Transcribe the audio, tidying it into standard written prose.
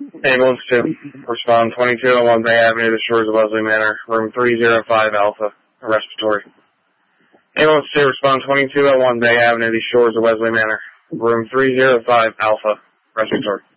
Ambulance 2, respond 2201 Bay Avenue, the shores of Wesley Manor, room 305 Alpha, respiratory. Ambulance 2, respond 2201 Bay Avenue, the shores of Wesley Manor, room 305 Alpha, respiratory.